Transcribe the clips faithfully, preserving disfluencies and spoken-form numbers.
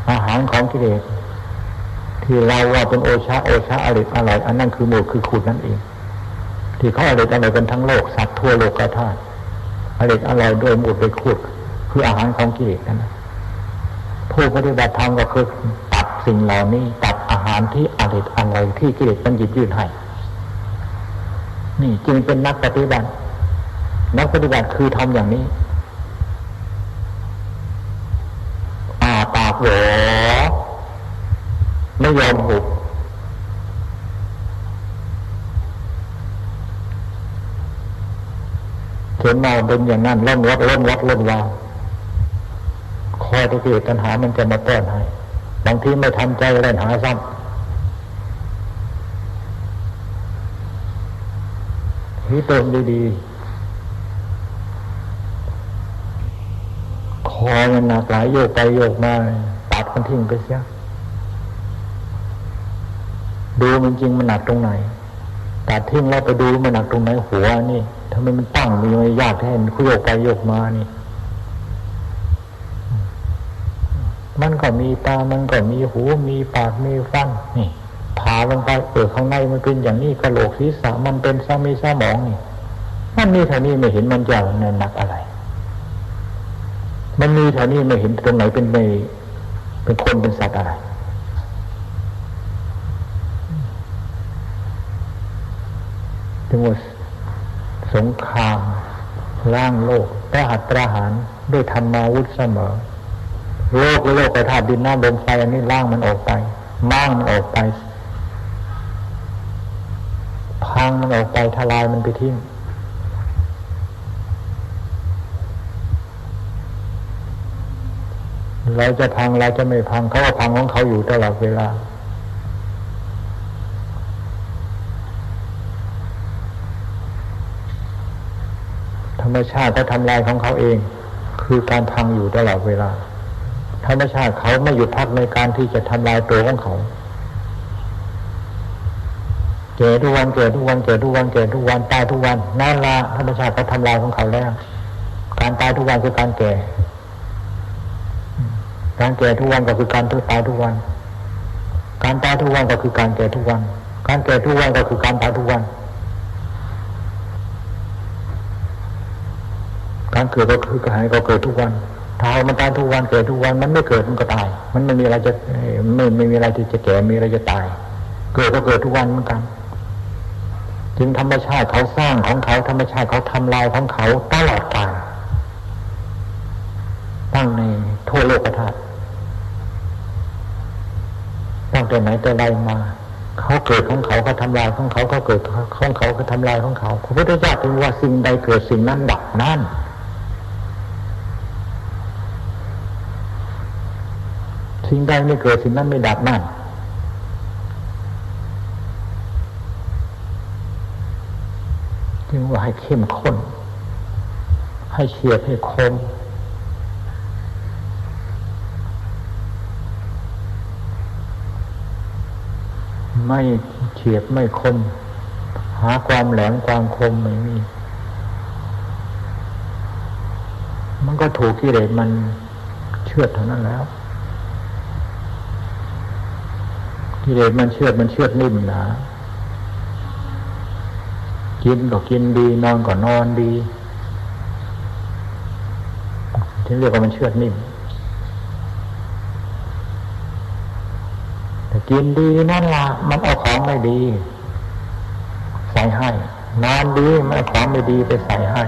อาหารของกิเลสที่เราว่าเป็นโอชาโอชาอร่อยอร่อยอันนั้นคือหมูคือขุดนั่นเองที่เขาอร่อยอร่อยกันทั้งโลกสัตว์ทั่วโลกธาตุอร่อยอร่อยด้วยหมูด้วยขุดคืออาหารของกิเลสนั่นนะผู้ปฏิบัติธรรมก็คือตัดสิ่งเหล่านี้ตัดอาหารที่อร่อยอร่อยที่กิเลสมันหยิบยื่นให้นี่จึงเป็นนักปฏิบัตินักปฏิบัติคือทำอย่างนี้อาปากโหวไม่ยอมหุบเห็นมาเป็นอย่างนั้นเล่นวัดเล่นวัดเล่นวาคอยที่กิเลสตัณหามันจะมาป้อนให้บางทีไม่ทันใจเล่นหาซ้ำที่เติมดีๆคอมันหนักหลายโยกไปโยกมาตัดมันทิ้งไปเสียดูมันจริงมันหนักตรงไหนตัดทิ้งแล้วไปดูมันหนักตรงไหนหัวนี่ทำไมมันตั้งมีไม่ยากแท้มันโยกไปโยกมานี่มันก็มีตามันก็มีหูมีปากมีฟันนี่ผ่าลงไปเปิดข้างในมันเป็นอย่างนี้กระโหลกศีรษะมันเป็นสมีสมองนี่มันมีเท่านี้ไม่เห็นมันจะหนักอะไรมันมีเท่านี้ไม่เห็นตรงไหนเป็นไม่เป็นคนเป็นสัตว์อะไรถึงว่าสงครามล้างโลกประหัตประหารด้วยธรรมาวุธเสมอโลกและโลกธาตุดินน้ำลมไฟอันนี้ล้างมันออกไปม้างมันออกไปพังมันออกไปทลายมันไปทิ้งเราจะพังเราจะไม่พังเขาก็พังของเขาอยู่ตลอดเวลาธรรมชาติก็ทำลายของเขาเองคือการพังอยู่ตลอดเวลาธรรมชาติเขาไม่หยุดพักในการที่จะทำลายตัวของเขาเกิดทุกวันเกิดทุกวันเกิดทุกวันเกิดทุกวันตายทุกวันนั่นละธรรมชาติเขาทำลายของเขาแล้วการตายทุกวันคือการแก่การแก่ทุกวันก็คือการตายทุกวันการตายทุกวันก็คือการแก่ทุกวันการแก่ทุกวันก็คือการตายทุกวันการเกิดก็คือการหายก็เกิดทุกวันถ้ามันตายทุกวันเกิดทุกวันมันไม่เกิดมันก็ตายมันไม่มีอะไรจะไม่ไม่มีอะไรที่จะแก่มีอะไรจะตายเกิดก็เกิดทุกวันเหมือนกันจึงธรรมชาติเขาสร้างของเขาธรรมชาติเขาทำลายของเขาตลอดกาลตั้งในทั่วโลกธาตุตั้งแต่ไหนแต่ไรมาเขาเกิดของเขาเขาทำลายของเขาเขาเกิดของเขาเขาทำลายของเขาพระพุทธเจ้าเป็นว่าสิ่งใดเกิดสิ่งนั้นดับนั่นสิ่งใดไม่เกิดสิ่งนั้นไม่ดับนั่นจึงว่าให้เข้มข้นให้เฉียบให้คมไม่เฉียบไม่คมหาความแหลมความคมไม่มีมันก็ถูกกิเลสมันเชือดเท่านั้นแล้วกิเลสมันเชือดมันเชือดนิ่มหนากินก็กินดีนอนก็นอนดีที่เรียกว่ามันเชือดนิ่มแต่กินดีนั่นล่ะมันเอาของไม่ดีใส่ให้นอนดีมันเอาของไม่ดีไปใส่ให้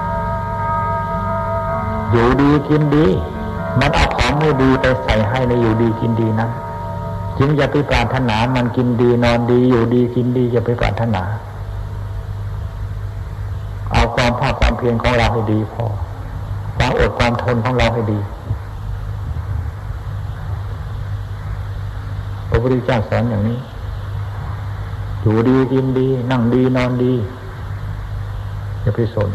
อยู่ดีกินดีมันเอาของไม่ดีไปใส่ให้ในอยู่ดีกินดีนั้นจึงอย่าไปปรารถนามันกินดีนอนดีอยู่ดีกินดีอย่าไปปรารถนาเอาความภาคความเพียรของเราให้ดีพอความอดความทนของเราให้ดีพระพุทธเจ้าสอนอย่างนี้อยู่ดีกินดีนั่งดีนอนดีอย่าไปสน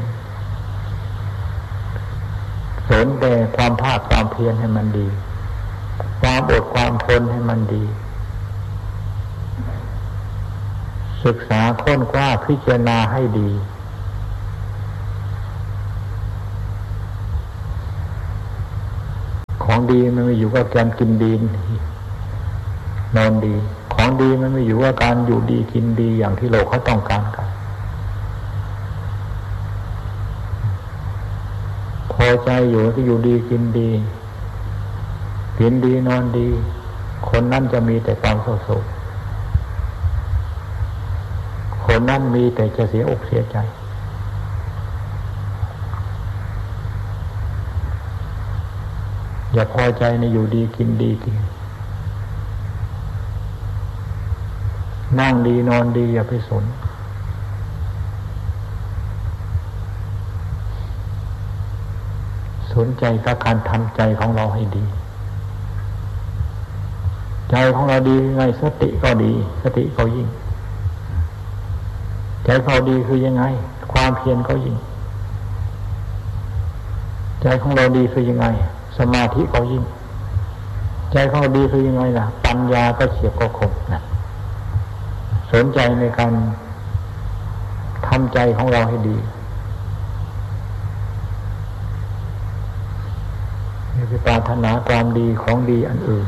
สนแต่ความภาคความเพียรให้มันดีความอดความทนให้มันดีศึกษาค้นคว้าพิจารณาให้ดีขของดีมันไม่อยู่กับการกินดีนอนดีของดีมันไม่อยู่กับการอยู่ดีกินดีอย่างที่โลกเขาต้องการกันพอใจอยู่ก็อยู่ดีกินดีกินดีนอนดีคนนั้นจะมีแต่ความโศกโศกคนนั้นมีแต่จะเสียอกเสียใจอย่าพอใจในอยู่ดีกินดีกินนั่งดีนอนดีอย่าไปสนสนใจกับการทำใจของเราให้ดีใจของเราดีไงสติก็ดีสติก็ยิ่งใจเขาดีคือยังไงความเพียรก็ยิ่งใจของเราดีคือยังไงสมาธิก็ยิ่งใจของเราดีคือยังไงล่ะปัญญาก็เฉียบก็คมนะสนใจในการทำใจของเราให้ดีอย่าไปปรารถนาความดีของดีอันอื่น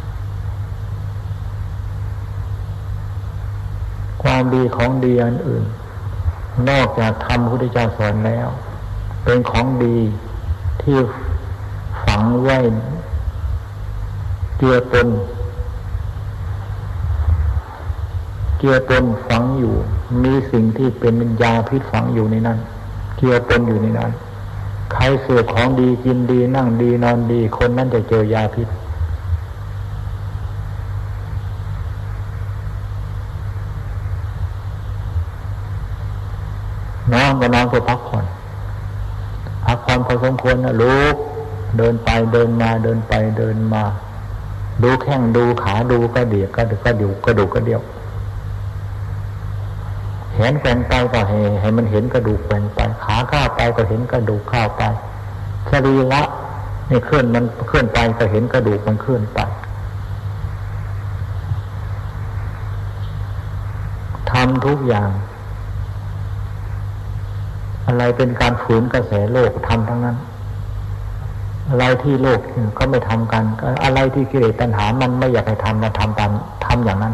ความดีของดีอันอื่นนอกจากธรรมพระพุทธเจ้าสอนแล้วเป็นของดีที่ฝังไว้เจือปนเจือปนฝังอยู่มีสิ่งที่เป็นยาพิษฝังอยู่ในนั้นเจือปนอยู่ในนั้นใครเสพของดีกินดีนั่งดีนอนดีคนนั้นจะเจอยาพิษนอนก็นอนเพื่อพักผ่อนพักผ่อนพอสมควรนะลุกเดินไปเดินมาเดินไปเดินมาดูแข้งดูขาดูกระเดียกกระดูกกระดูกกระดูกกระเดี่ยวเห็นแกว่งไปก็ให้ให้มันเห็นกระดูกแกว่งไปขาข้าวไปก็เห็นกระดูกข้าวไปสรีระนี่เคลื่อนมันเคลื่อนไปก็เห็นกระดูกมันเคลื่อนไปทำทุกอย่างอะไรเป็นการฝืนกระแสโลกทำทั้งนั้นอะไรที่โลกเขาไม่ทำกันอะไรที่กิเลสตัณหามันไม่อยากให้ทำมันทำตามทำอย่างนั้น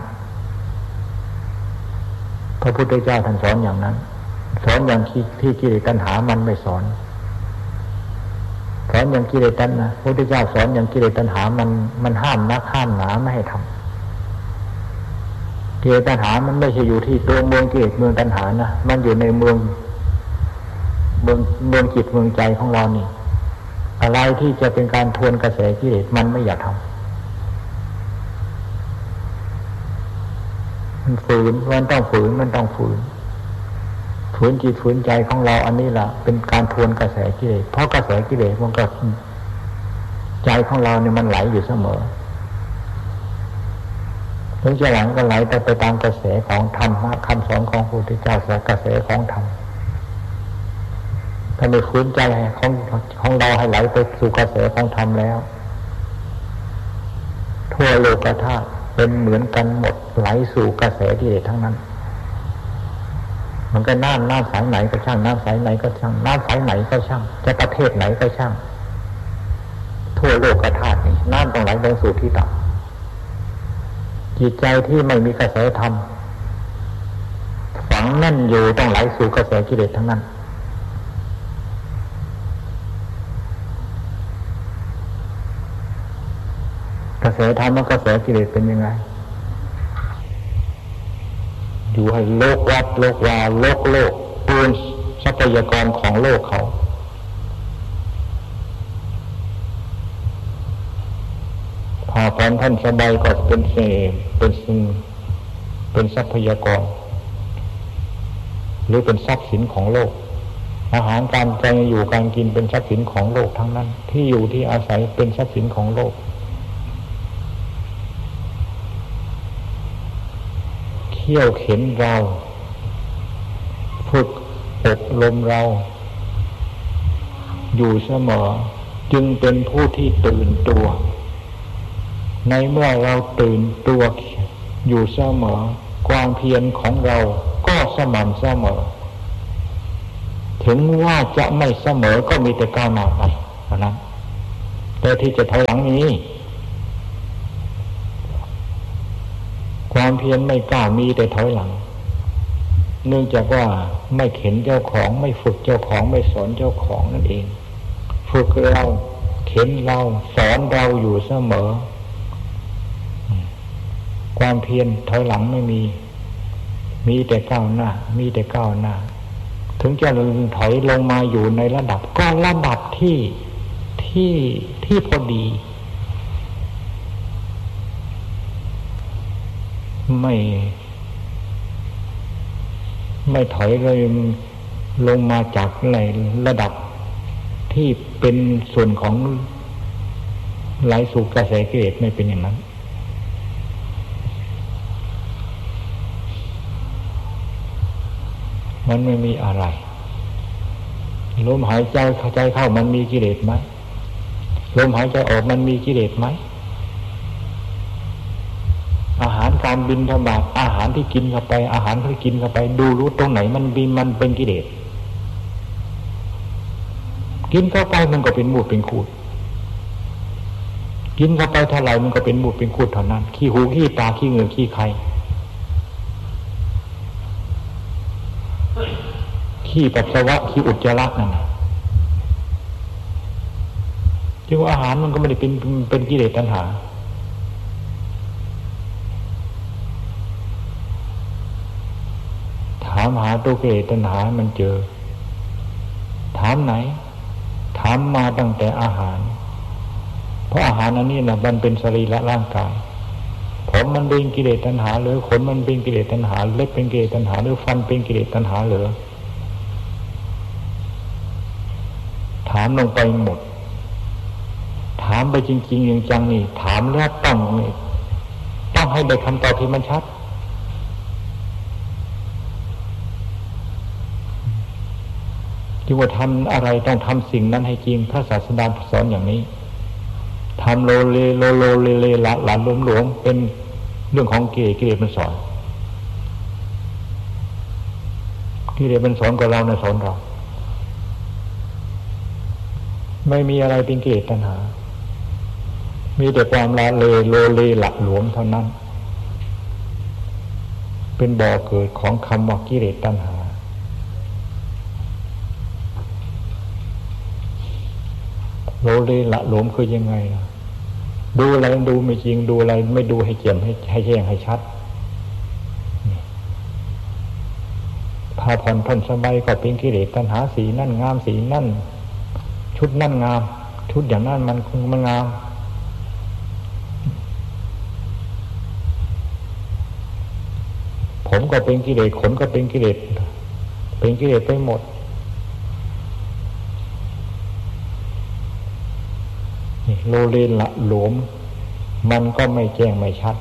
พระพุทธเจ้าท่านสอนอย่างนั้นสอนอย่างที่กิเลสตัณหามันไม่สอนสอนอย่างกิเลสตัณหาพระพุทธเจ้าสอนอย่างกิเลสตัณหามันมันห้ามนักห้ามหนาไม่ให้ทำกิเลสตัณหามันไม่ใช่อยู่ที่ตัวเมืองกิเลสเมืองตัณหานะมันอยู่ในเมืองเมืองเมืองจิตเมืองใจของเรานี่อะไรที่จะเป็นการทวนกระแสกิเลสมันไม่อยากทำมันฝืนมันต้องฝืนมันต้องฝืนฝืนจิตฝืนใจของเราอันนี้แหละเป็นการทวนกระแสกิเลสเพราะกระแสกิเลสมันก็ใจของเราเนี่ยมันไหลอยู่เสมอถึงจะหลังก็ไหลไปไปตามกระแสของธรรมคำสอนของพระพุทธเจ้ากระแสของธรรมถ้าไม่ฝืนใจของของเราให้ไหลไปสู่กระแสของธรรมแล้วทั่วโลกธาตุเป็นเหมือนกันหมดไหลสู่กระแสกิเลสทั้งนั้นมันก็น้ำน้ำสายไหนก็ช่างน้ำสายไหนก็ช่างน้ำสายไหนก็ช่างจะประเทศไหนก็ช่างทั่วโลกธาตุนี่น้ำต้องไหลลงสู่ที่ต่ำจิตใจที่ไม่มีกระแสธรรมฝังแน่นอยู่ต้องไหลสู่กระแสกิเลสทั้งนั้นกระแสธรรมและกระแสกิเลสเป็นยังไงอยู่ให้โลกวัดโลกวาโลกโลกปืนทรัพยากรของโลกเขาพาผ่อนท่านสบายก็เป็นเสเป็นสิ่งเป็นทรัพยากรหรือเป็นทรัพย์สินของโลกอาหารการใจอยู่การกินเป็นทรัพย์สินของโลกทั้งนั้นที่อยู่ที่อาศัยเป็นทรัพย์สินของโลกเขี่ยวเข็นเราฝึกอบรมเราอยู่เสมอจึงเป็นผู้ที่ตื่นตัวในเมื่อเราตื่นตัวอยู่เสมอความเพียรของเราก็สม่ำเสมอถึงว่าจะไม่เสมอก็มีแต่ก้าวหน้าไปเท่านั้นแต่ที่จะถอยหลังนี้ความเพียรไม่กล้ามีแต่ถอยหลังเนื่องจากว่าไม่เข็นเจ้าของไม่ฝึกเจ้าของไม่สอนเจ้าของนั่นเองฝึกเราเข็นเราสอนเราอยู่เสมอความเพียรถอยหลังไม่มีมีแต่ก้าวหน้ามีแต่ก้าวหน้าถึงจะถอยลงมาอยู่ในระดับก็ระดับที่ที่ที่พอดีไม่ไม่ถอยเลยลงมาจากในระดับที่เป็นส่วนของไหลสู่กระแสกิเลสไม่เป็นอย่างนั้นมันไม่มีอะไรลมหายใจเข้าใจเข้ามันมีกิเลสไหมลมหายใจออกมันมีกิเลสไหมอาหารการบินทบาทอาหารที่กินเข้าไปอาหารที่กินเข้าไปดูรู้ตรงไหนมันบินมันเป็นกิเลสกินเข้าไปมันก็เป็นมูดเป็นขูดกินเข้าไปเท่าไหร่มันก็เป็นมูดเป็นขูดเท่านั้นขี้หูขี้ตาขี้เหงื่อขี้ไขขี้ปัสสาวะขี้อุจจาระนั่นจึงว่าอาหารมันก็ไม่ได้เป็นเป็นกิเลสตัณหาถามหาตัวกิเลสตัณหามันเจอถามไหนถามมาตั้งแต่อาหารเพราะอาหารอันนี้นะมันเป็นสรีระร่างกายผมมันเป็นกิเลสตัณหาหรือขนมันเป็นกิเลสตัณหาเล็บเป็นกิเลสตัณหาหรือฟันเป็นกิเลสตัณหาหรือถามลงไปหมดถามไปจริงๆอย่างจังนี่ถามแล้วต้องต้องให้ได้คำตอบที่มันชัดที่ว่าทำอะไรต้องทำสิ่งนั้นให้จริงพระศาสดาสอนอย่างนี้ทำโลเลโลโลเลเลหลาหลานหลวมๆเป็นเรื่องของกิเลสกิเลสมันสอนกิเลสมันสอนกับเราในสอนเราไม่มีอะไรเป็นกิเลสตัณหามีแต่ความละเลโลเลหละหลวมเท่านั้นเป็นบ่อเกิดของคำว่ากิเลสตัณหาโลเลละหลวมคือยังไงดูอะไรดูไม่จริงดูอะไรไม่ดูให้เกี่ยมให้ให้แจ้งให้ชัดผ้าผ่อนท่อนสบายก็เป็นกิเลสตัณหาสีนั่นงามสีนั่นชุดนั่นงามชุดอย่างนั้นมันมันงามผมก็เป็นกิเลสขนก็เป็นกิเลสเป็นกิเลสไปหมดโลเลละหลวมมันก็ไม่แจ้งไม่ชัด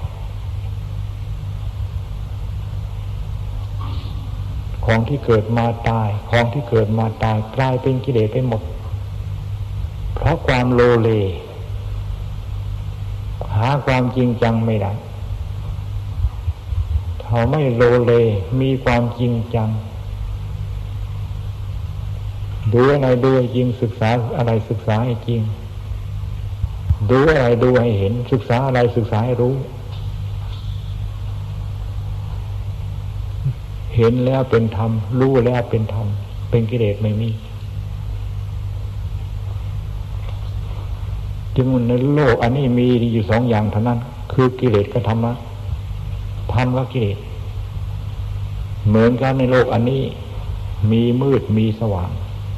ของที่เกิดมาตายของที่เกิดมาตายกลายเป็นกิเลสไปหมดเพราะความโลเลหาความจริงจังไม่ได้เขาไม่โลเลมีความจริงจังดูอะไรดูให้จริงศึกษาอะไรศึกษาให้จริงดูอะไรดูให้เห็นศึกษาอะไรศึกษาให้รู้เห็นแล้วเป็นธรรมรู้แล้วเป็นธรรมเป็นกิเลสไม่มีจึงในโลกอันนี้มีอยู่สองอย่างเท่านั้นคือกิเลสกับธรรมะธรรมกับกิเลสเหมือนกันในโลกอันนี้มีมืดมีสว่าง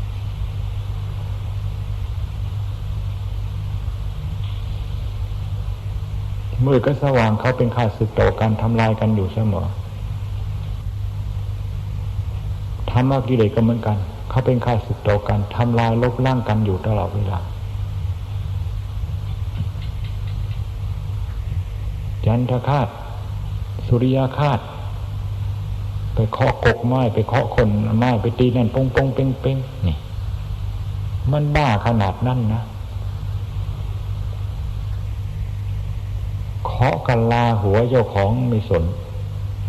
มืดกับสว่างเขาเป็นข้าศึกต่อกันทำลายกันอยู่เสมอธรรมะกิเลสก็เหมือนกันเขาเป็นข้าศึกต่อกันทำลายลบล้างกันอยู่ตลอดเวลาจันทคาตสุริยคาตไปเคาะกกไม้ไปเคาะคนไม้ไปตีนั่นปงปงเป้งเป้งนี่มันบ้าขนาดนั้นนะเคาะกันลาหัวเจ้าของไม่สน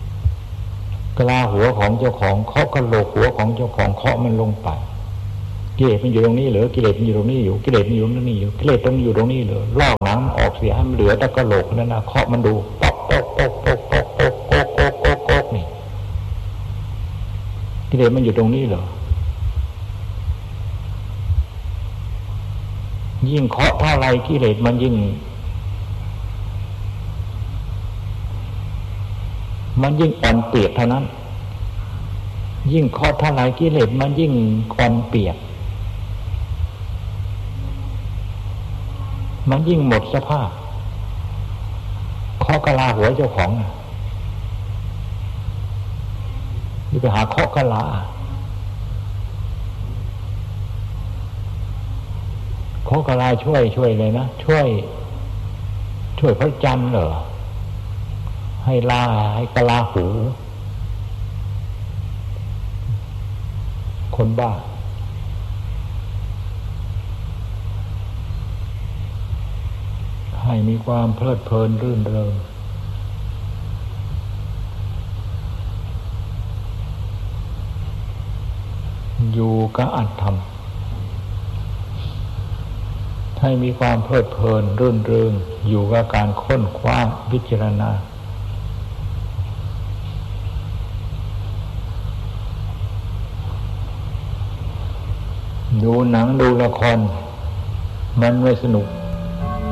กลาหัวของเจ้าของเคาะกระโหลกหัวของเจ้าของเคาะมันลงไปกิเลสมันอยู่ตรงนี้เหรอกิเลสมันอยู่ตรงนี้อยู่กิเลสมันอยู่ตรงนี้อยู่กิเลสต้องอยู่ตรงนี้เหรอลอกหนังออกเสียให้มันเหลือแต่กระโหลกนั่นนะเคาะมันดูป๊อกป๊อกป๊อกป๊อกป๊อกป๊อกป๊อกป๊อกป๊อกป๊อกนี่กิเลสมันอยู่ตรงนี้เหรอยิ่งเคาะเท่าไรกิเลสมันยิ่งมันยิ่งอ่อนเปียกเท่านั้นยิ่งเคาะเท่าไรกิเลสมันยิ่งอ่อนเปียกมันยิ่งหมดสภาพเคาะกะลาหัวเจ้าของนี่ไปหาเคาะกะลาเคาะกะลาช่วยช่วยเลยนะช่วยช่วยพระจันทร์เหรอให้ลาให้กะลาหูคนบ้าให้มีความเพลิดเพลินรื่นเริงอยู่กับอัตธรรมให้มีความเพลิดเพลินรื่นเริงอยู่กับการค้นคว้าพิจารณาดูหนังดูละครมันไม่สนุก